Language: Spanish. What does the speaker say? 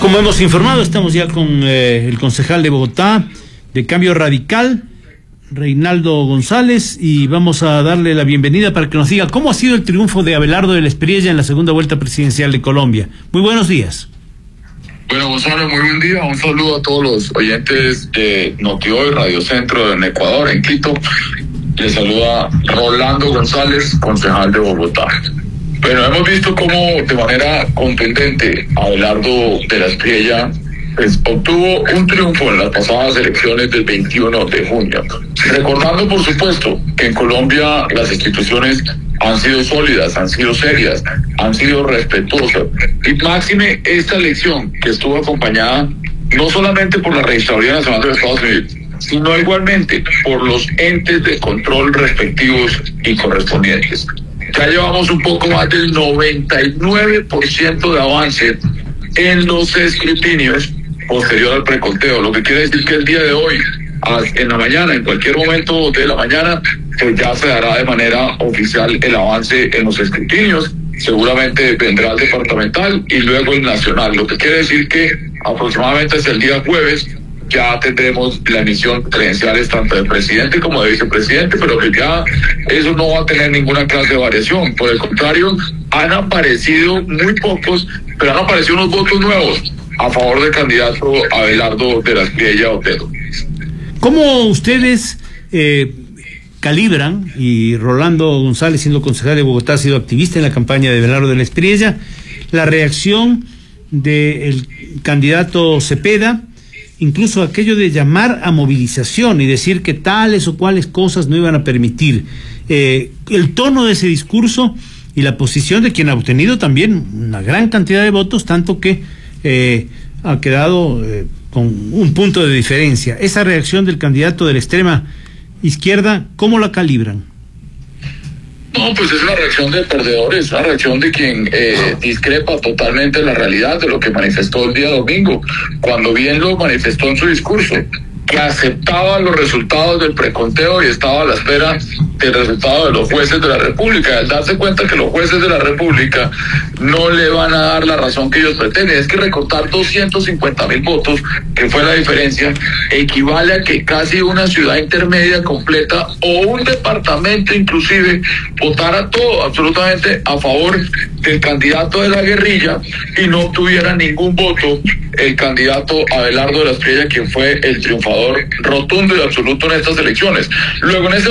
Como hemos informado, estamos ya con el concejal de Bogotá, de Cambio Radical, Reinaldo González, y vamos a darle la bienvenida para que nos diga cómo ha sido el triunfo de Abelardo de la Espriella en la segunda vuelta presidencial de Colombia. Muy buenos días. Bueno, Gonzalo, muy buen día. Un saludo a todos los oyentes de Noti-Hoy, Radio Centro en Ecuador, en Quito. Les saluda Rolando González, concejal de Bogotá. Bueno, hemos visto cómo de manera contundente Abelardo de la Espriella obtuvo un triunfo en las pasadas elecciones del 21 de junio. Recordando, por supuesto, que en Colombia las instituciones han sido sólidas, han sido serias, han sido respetuosas. Y máxime esta elección que estuvo acompañada no solamente por la Registraduría Nacional de los Estados Unidos, sino igualmente por los entes de control respectivos y correspondientes. Ya llevamos un poco más del 99% de avance en los escrutinios posterior al preconteo, lo que quiere decir que el día de hoy, en la mañana, en cualquier momento de la mañana, ya se dará de manera oficial el avance en los escrutinios. Seguramente vendrá el departamental y luego el nacional, lo que quiere decir que aproximadamente hasta el día jueves ya tendremos la emisión de credenciales tanto de presidente como de vicepresidente, pero que ya eso no va a tener ninguna clase de variación. Por el contrario, han aparecido muy pocos, pero han aparecido unos votos nuevos a favor del candidato Abelardo de la Espriella Otero. ¿Cómo ustedes calibran, y Rolando González, siendo concejal de Bogotá, ha sido activista en la campaña de Abelardo de la Espriella, la reacción del candidato Cepeda, incluso aquello de llamar a movilización y decir que tales o cuales cosas no iban a permitir, el tono de ese discurso y la posición de quien ha obtenido también una gran cantidad de votos, tanto que ha quedado con un punto de diferencia? Esa reacción del candidato de la extrema izquierda, ¿cómo la calibran? No, pues es una reacción de perdedores, una reacción de quien discrepa totalmente de la realidad de lo que manifestó el día domingo, cuando bien lo manifestó en su discurso, que aceptaba los resultados del preconteo y estaba a la espera del resultado de los jueces de la República. Al darse cuenta que los jueces de la República no le van a dar la razón que ellos pretenden, es que recortar 250,000 votos, que fue la diferencia, equivale a que casi una ciudad intermedia completa o un departamento inclusive votara todo absolutamente a favor del candidato de la guerrilla y no obtuviera ningún voto el candidato Abelardo de la Espriella, quien fue el triunfador rotundo y absoluto en estas elecciones. Luego en ese